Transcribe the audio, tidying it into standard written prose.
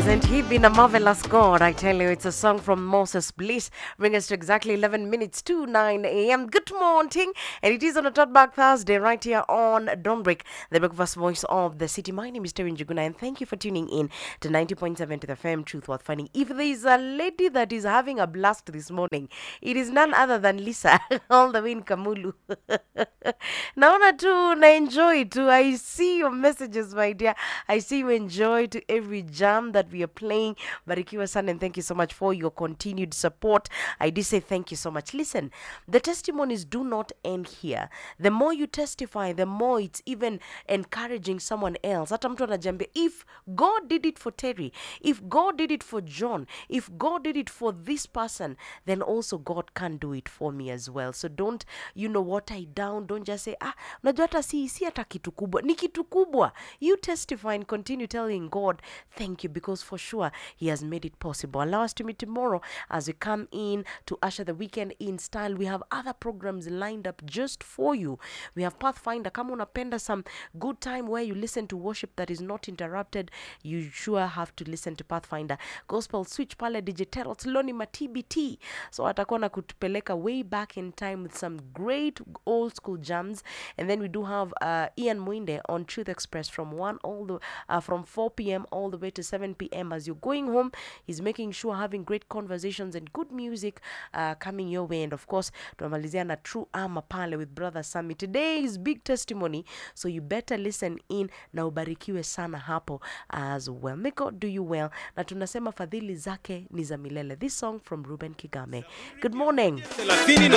Hasn't he been a marvelous God? I tell you, it's a song from Moses Bliss. Bring us to exactly 11 minutes to 9 a.m. Good morning. And it is on a Talkback Thursday right here on Dawnbreak, the breakfast voice of the city. My name is Terry Njuguna, and thank you for tuning in to 90.7 to the FM Truth Worth Finding. If there is a lady that is having a blast this morning, it is none other than Lisa, all the way in Kamulu. Naona tu na enjoy tu. I see your messages, my dear. I see you enjoy to every jam that we are playing. Barikiwa sana, and thank you so much for your continued support. I did say thank you so much. Listen, the testimonies do not end here. The more you testify, the more it's even encouraging someone else. Hata mtu anajambia, if God did it for Terry, if God did it for John, if God did it for this person, then also God can do it for me as well. So don't, what I down. Don't just say, unajua hata si hata kitu kubwa. Ni kitu kubwa. You testify and continue telling God, thank you, because for sure He has made it possible. Allow us to meet tomorrow as we come in to usher the weekend in style. We have other programs lined up just for you. We have Pathfinder. Kama unapenda some good time where you listen to worship that is not interrupted, you sure have to listen to Pathfinder. Gospel Switch pale DJ Terrell Loni ma TBT. So atakuwa na kutupeleka way back in time with some great old school jams. And then we do have Ian Mwinde on Truth Express from 4 p.m. all the way to 7 p.m. As you're going home, he's making sure having great conversations and good music coming your way. And of course, tunamalizia na True Armor pale with Brother Sammy. Today is big testimony, so you better listen in na ubarikiwe sana hapo as well. May God do you well. Na tunasema fadhili zake ni za milele. This song from Ruben Kigame. Good morning.